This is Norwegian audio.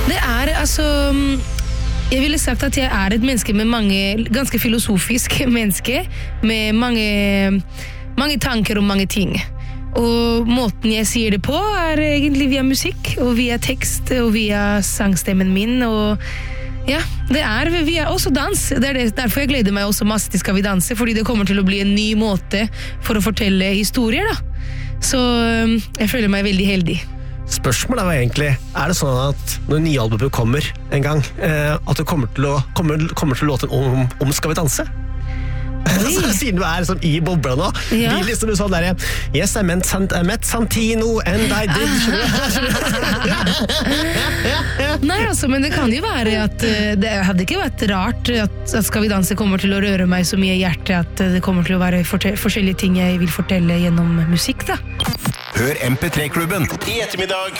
Det altså jeg ville sagt at jeg et menneske med ganske filosofisk menneske, med mange tanker om mange ting. Og måten jeg sier det på egentlig via musikk, og via tekst, og via sangstemmen min, og ja, det via også dans. Det derfor jeg gleder meg også masse til Skal vi danse, fordi det kommer til å bli en ny måte for å fortelle historier da. Så jeg føler meg veldig heldig. Spørsmålet var egentlig, det sånn at når nye albumet kommer en gang, at du kommer til å låte om Skal vi danse? Siden du sånn i bobla nå, ja. Blir liksom sånn der, yes, I met Santino, and I did. Nei, altså, men det kan jo være at det hadde ikke vært rart at Skal vi danse kommer til å røre meg så mye i hjertet, at det kommer til å være forskjellige ting jeg vil fortelle gjennom musikk da. Hør MP3-klubben i ettermiddag